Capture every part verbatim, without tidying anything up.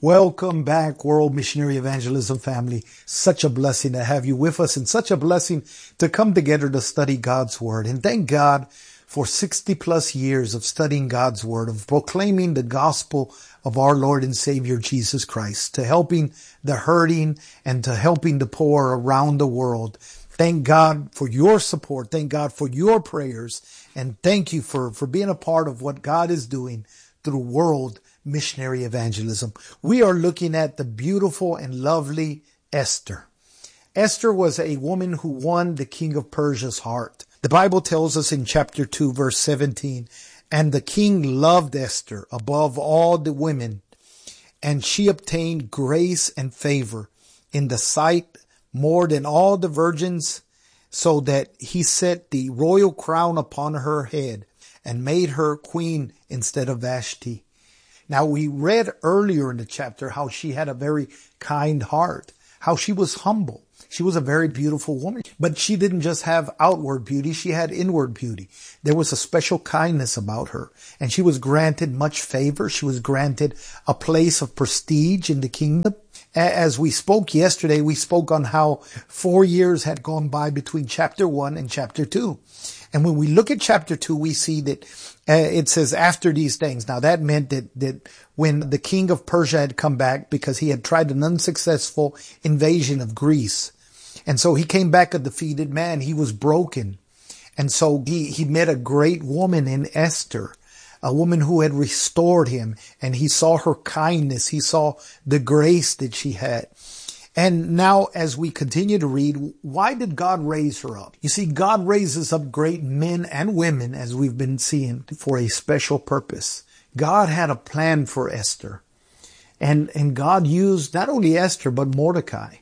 Welcome back, World Missionary Evangelism family. Such a blessing to have you with us and such a blessing to come together to study God's Word. And thank God for sixty plus years of studying God's Word, of proclaiming the gospel of our Lord and Savior Jesus Christ, to helping the hurting and to helping the poor around the world. Thank God for your support. Thank God for your prayers. And thank you for, for being a part of what God is doing through World Missionary Evangelism. We are looking at the beautiful and lovely Esther. Esther was a woman who won the king of Persia's heart. The Bible tells us in chapter two, verse seventeen, and the king loved Esther above all the women, and she obtained grace and favor in the sight more than all the virgins, so that he set the royal crown upon her head and made her queen instead of Vashti. Now, we read earlier in the chapter how she had a very kind heart, how she was humble. She was a very beautiful woman, but she didn't just have outward beauty. She had inward beauty. There was a special kindness about her, and she was granted much favor. She was granted a place of prestige in the kingdom. As we spoke yesterday, we spoke on how four years had gone by between chapter one and chapter two. And when we look at chapter two, we see that uh, it says after these things. Now that meant that, that when the king of Persia had come back because he had tried an unsuccessful invasion of Greece. And so he came back a defeated man. He was broken. And so he, he met a great woman in Esther, a woman who had restored him. And he saw her kindness. He saw the grace that she had. And now as we continue to read, why did God raise her up? You see, God raises up great men and women, as we've been seeing, for a special purpose. God had a plan for Esther. And, and God used not only Esther, but Mordecai.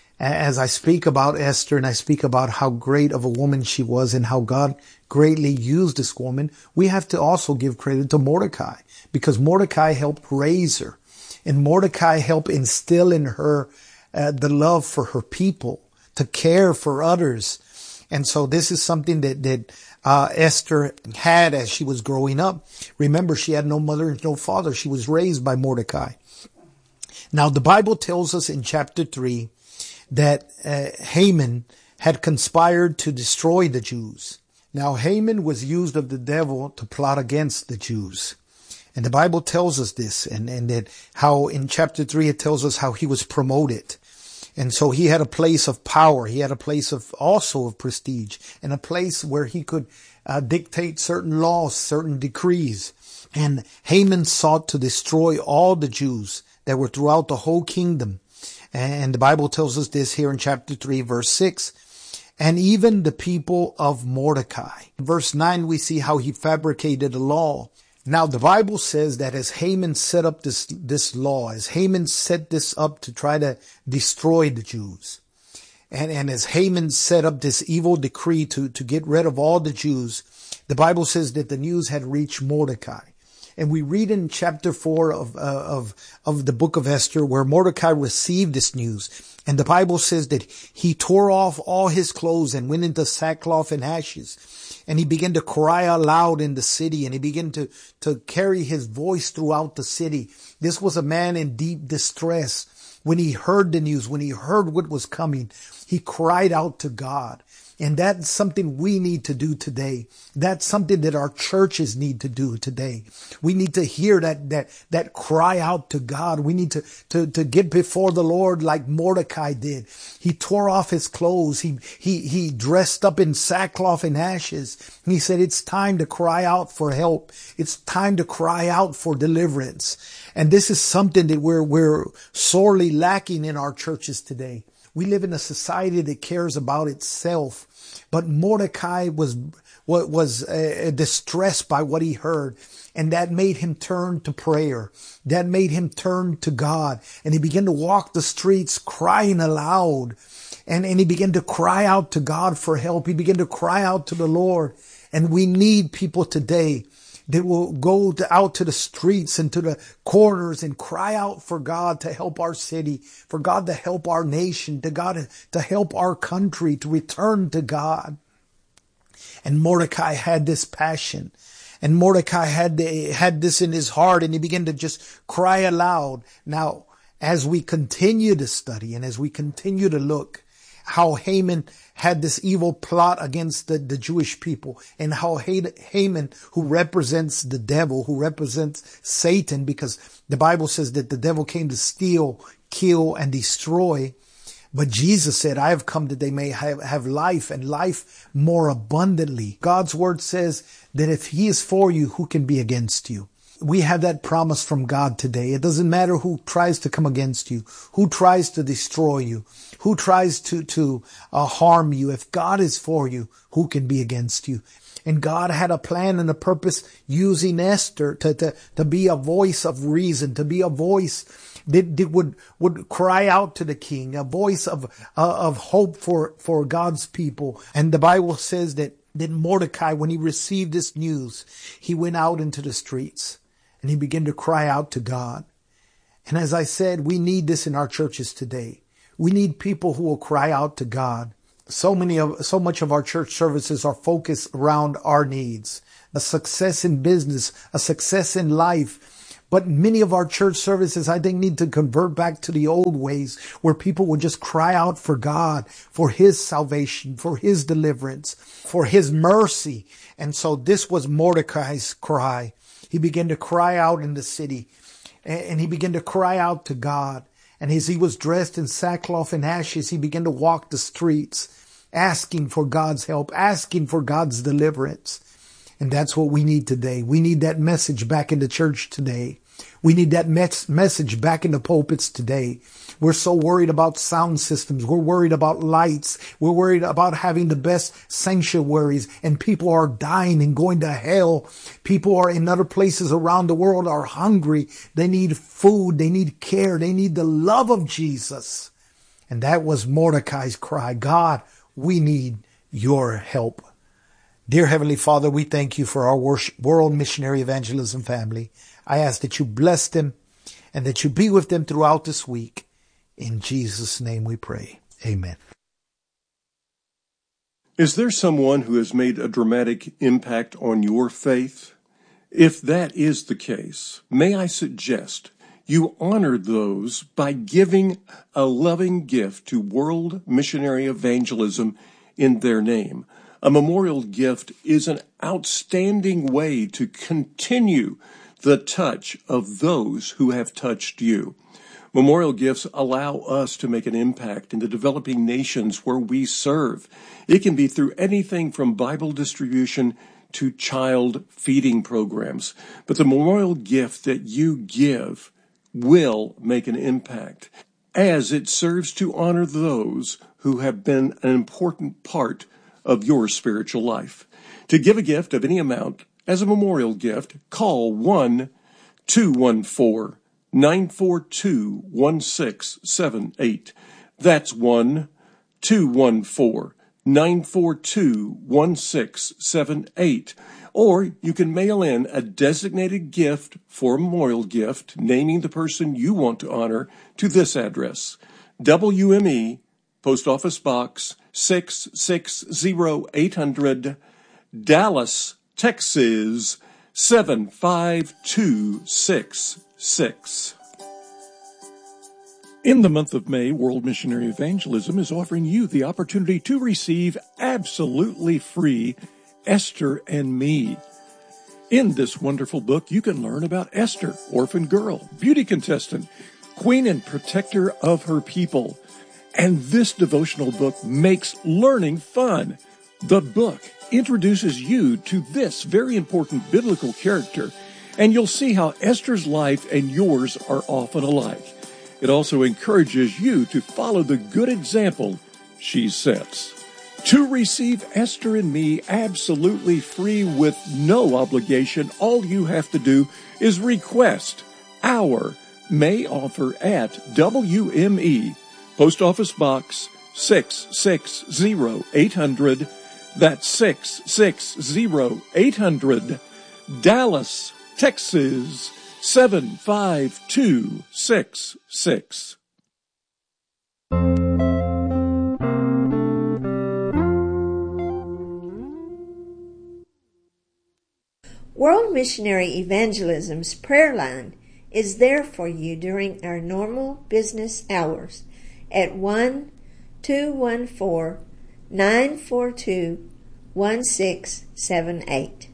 As I speak about Esther and I speak about how great of a woman she was and how God greatly used this woman, we have to also give credit to Mordecai, because Mordecai helped raise her. And Mordecai helped instill in her Uh, the love for her people, to care for others. And so this is something that, that uh, Esther had as she was growing up. Remember, she had no mother and no father. She was raised by Mordecai. Now, the Bible tells us in chapter three that uh, Haman had conspired to destroy the Jews. Now, Haman was used of the devil to plot against the Jews. And the Bible tells us this, and, and that how in chapter three it tells us how he was promoted. And so he had a place of power. He had a place of also of prestige, and a place where he could uh, dictate certain laws, certain decrees. And Haman sought to destroy all the Jews that were throughout the whole kingdom. And the Bible tells us this here in chapter three, verse six. And even the people of Mordecai. In verse nine, we see how he fabricated a law. Now, the Bible says that as Haman set up this, this law, as Haman set this up to try to destroy the Jews, and, and as Haman set up this evil decree to, to get rid of all the Jews, the Bible says that the news had reached Mordecai. And we read in chapter four of, uh, of, of the book of Esther where Mordecai received this news. And the Bible says that he tore off all his clothes and went into sackcloth and ashes. And he began to cry aloud in the city, and he began to, to carry his voice throughout the city. This was a man in deep distress. When he heard the news, when he heard what was coming, he cried out to God. And that's something we need to do today. That's something that our churches need to do today. We need to hear that, that, that cry out to God. We need to, to, to get before the Lord like Mordecai did. He tore off his clothes. He, he, he dressed up in sackcloth and ashes. He said, it's time to cry out for help. It's time to cry out for deliverance. And this is something that we're, we're sorely lacking in our churches today. We live in a society that cares about itself. But Mordecai was, was uh, distressed by what he heard. And that made him turn to prayer. That made him turn to God. And he began to walk the streets crying aloud. And, and he began to cry out to God for help. He began to cry out to the Lord. And we need people today that will go to, out to the streets and to the corners and cry out for God to help our city, for God to help our nation, to God to help our country, to return to God. And Mordecai had this passion. And Mordecai had the, had this in his heart, and he began to just cry aloud. Now, as we continue to study and as we continue to look how Haman had this evil plot against the, the Jewish people, and how Haman, who represents the devil, who represents Satan, because the Bible says that the devil came to steal, kill, and destroy. But Jesus said, I have come that they may have, have life, and life more abundantly. God's word says that if he is for you, who can be against you? We have that promise from God today. It doesn't matter who tries to come against you, who tries to destroy you, who tries to, to uh, harm you. If God is for you, who can be against you? And God had a plan and a purpose using Esther to, to, to be a voice of reason, to be a voice that, that would, would cry out to the king, a voice of, uh, of hope for, for God's people. And the Bible says that, that Mordecai, when he received this news, he went out into the streets and he began to cry out to God. And as I said, we need this in our churches today. We need people who will cry out to God. So many of, so much of our church services are focused around our needs, a success in business, a success in life. But many of our church services, I think, need to convert back to the old ways where people would just cry out for God, for his salvation, for his deliverance, for his mercy. And so this was Mordecai's cry. He began to cry out in the city, and he began to cry out to God. And as he was dressed in sackcloth and ashes, he began to walk the streets, asking for God's help, asking for God's deliverance. And that's what we need today. We need that message back in the church today. We need that mes- message back in the pulpits today. We're so worried about sound systems. We're worried about lights. We're worried about having the best sanctuaries, and people are dying and going to hell. People are in other places around the world are hungry. They need food. They need care. They need the love of Jesus. And that was Mordecai's cry. God, we need your help. Dear Heavenly Father, we thank you for our World Missionary Evangelism family. I ask that you bless them and that you be with them throughout this week. In Jesus' name we pray. Amen. Is there someone who has made a dramatic impact on your faith? If that is the case, may I suggest you honor those by giving a loving gift to World Missionary Evangelism in their name. A memorial gift is an outstanding way to continue the touch of those who have touched you. Memorial gifts allow us to make an impact in the developing nations where we serve. It can be through anything from Bible distribution to child feeding programs. But the memorial gift that you give will make an impact, as it serves to honor those who have been an important part of your spiritual life. To give a gift of any amount as a memorial gift, call one two one four, nine four two, one six seven eight. That's one two one four, nine four two, one six seven eight. Or you can mail in a designated gift for a memorial gift, naming the person you want to honor, to this address: W M E, Post Office Box six six zero eight hundred, Dallas, Texas seven five two six six. In the month of May, World Missionary Evangelism is offering you the opportunity to receive absolutely free Esther and Me. In this wonderful book, you can learn about Esther, orphan girl, beauty contestant, queen and protector of her people. And this devotional book makes learning fun. The book introduces you to this very important biblical character, and you'll see how Esther's life and yours are often alike. It also encourages you to follow the good example she sets. To receive Esther and Me absolutely free with no obligation, all you have to do is request our May offer at W M E, Post Office Box six six zero eight hundred. That's six six zero eight hundred, Dallas, Texas seven five two six six. World Missionary Evangelism's prayer line is there for you during our normal business hours at one two one four, nine four two, one six seven eight.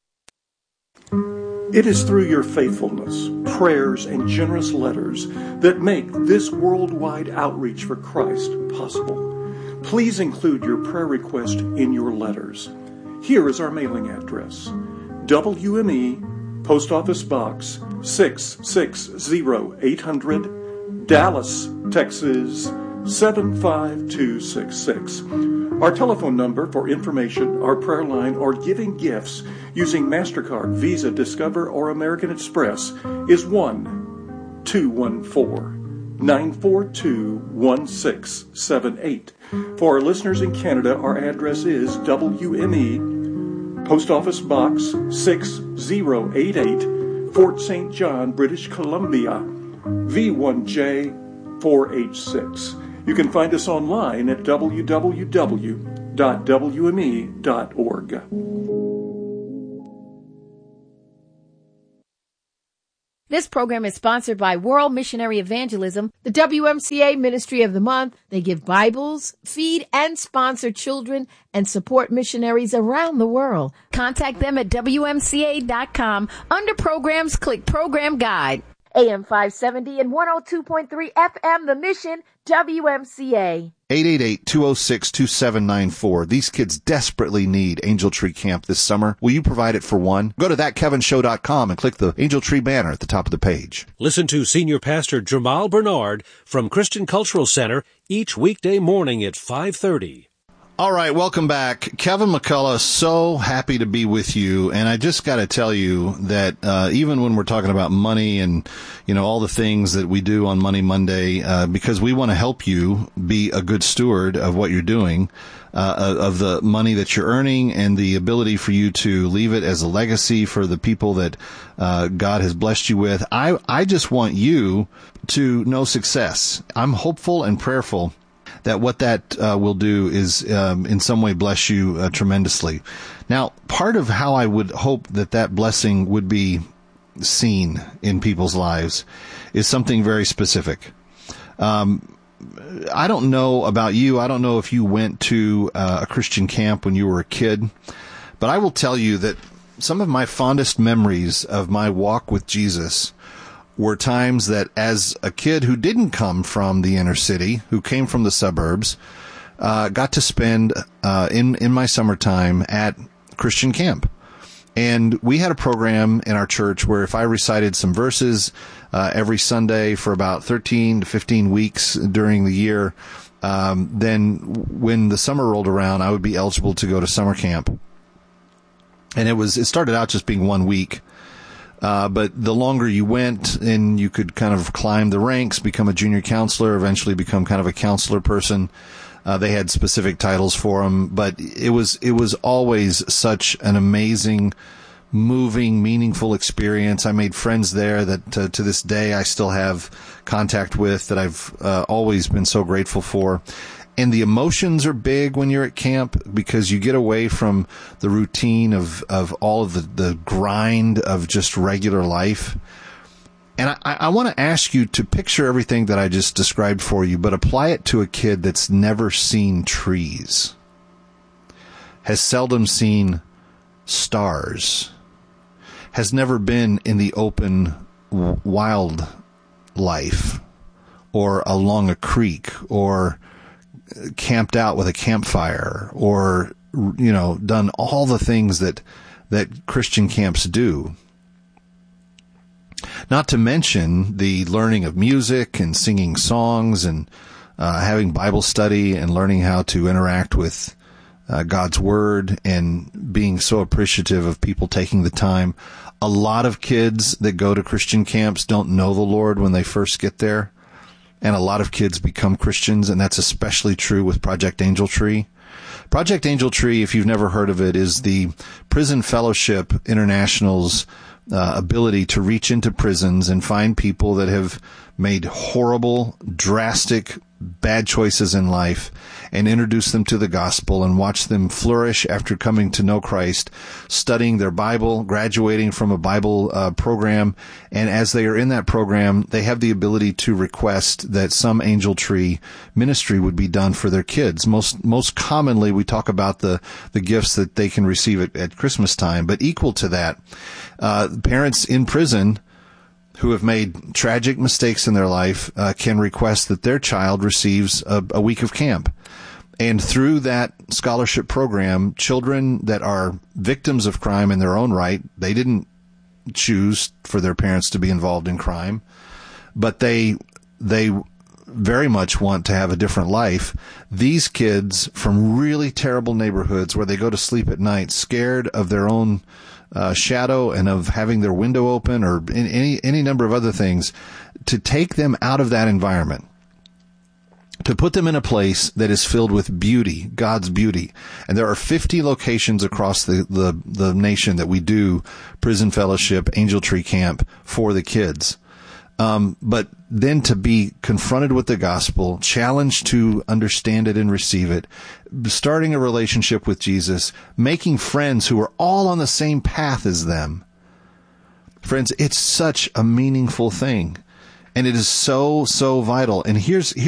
It is through your faithfulness, prayers, and generous letters that make this worldwide outreach for Christ possible. Please include your prayer request in your letters. Here is our mailing address: W M E, Post Office Box six six zero eight hundred, Dallas, Texas seven five two six six. Our telephone number for information, our prayer line, or giving gifts using MasterCard, Visa, Discover, or American Express is one two one four, nine four two, one six seven eight. For our listeners in Canada, our address is W M E, Post Office Box six zero eight eight, Fort Saint John, British Columbia, V one J four H six. You can find us online at w w w dot w m e dot org. This program is sponsored by World Missionary Evangelism, the W M C A Ministry of the Month. They give Bibles, feed and sponsor children, and support missionaries around the world. Contact them at w m c a dot com. Under Programs, click Program Guide. A M five seventy and one oh two point three F M, The Mission, W M C A. eight eight eight, two oh six, two seven nine four. These kids desperately need Angel Tree Camp this summer. Will you provide it for one? Go to that kevin show dot com and click the Angel Tree banner at the top of the page. Listen to Senior Pastor Jamal Bernard from Christian Cultural Center each weekday morning at five thirty. All right, welcome back. Kevin McCullough, so happy to be with you. And I just got to tell you that uh, even when we're talking about money and, you know, all the things that we do on Money Monday, uh, because we want to help you be a good steward of what you're doing, uh, of the money that you're earning and the ability for you to leave it as a legacy for the people that uh, God has blessed you with. I, I just want you to know success. I'm hopeful and prayerful that what that uh, will do is um, in some way bless you uh, tremendously. Now, part of how I would hope that that blessing would be seen in people's lives is something very specific. Um, I don't know about you. I don't know if you went to uh, a Christian camp when you were a kid, but I will tell you that some of my fondest memories of my walk with Jesus were times that as a kid who didn't come from the inner city, who came from the suburbs, uh, got to spend uh, in, in my summertime at Christian camp. And we had a program in our church where if I recited some verses uh, every Sunday for about thirteen to fifteen weeks during the year, um, then when the summer rolled around, I would be eligible to go to summer camp. And it was it started out just being one week. Uh, but the longer you went and you could kind of climb the ranks, become a junior counselor, eventually become kind of a counselor person. Uh, they had specific titles for them, but it was, it was always such an amazing, moving, meaningful experience. I made friends there that uh, to this day I still have contact with, that I've uh, always been so grateful for. And the emotions are big when you're at camp because you get away from the routine of, of all of the, the grind of just regular life. And I, I want to ask you to picture everything that I just described for you, but apply it to a kid that's never seen trees, has seldom seen stars, has never been in the open wild life or along a creek or camped out with a campfire or, you know, done all the things that, that Christian camps do. Not to mention the learning of music and singing songs and uh, having Bible study and learning how to interact with uh, God's Word and being so appreciative of people taking the time. A lot of kids that go to Christian camps don't know the Lord when they first get there. And a lot of kids become Christians, and that's especially true with Project Angel Tree. Project Angel Tree, if you've never heard of it, is the Prison Fellowship International's uh, ability to reach into prisons and find people that have made horrible, drastic bad choices in life and introduce them to the gospel and watch them flourish after coming to know Christ, studying their Bible, graduating from a Bible uh, program. And as they are in that program, they have the ability to request that some Angel Tree ministry would be done for their kids. Most, most commonly, we talk about the, the gifts that they can receive at, at Christmas time, but equal to that, uh, parents in prison who have made tragic mistakes in their life uh, can request that their child receives a, a week of camp. And through that scholarship program, children that are victims of crime in their own right, they didn't choose for their parents to be involved in crime, but they they very much want to have a different life. These kids from really terrible neighborhoods where they go to sleep at night scared of their own Uh, shadow and of having their window open or in any any number of other things, to take them out of that environment, to put them in a place that is filled with beauty, God's beauty. And there are fifty locations across the, the, the nation that we do Prison Fellowship, Angel Tree Camp for the kids. Um, but then to be confronted with the gospel, challenged to understand it and receive it, starting a relationship with Jesus, making friends who are all on the same path as them. Friends, it's such a meaningful thing. And it is so, so vital. And here's, here's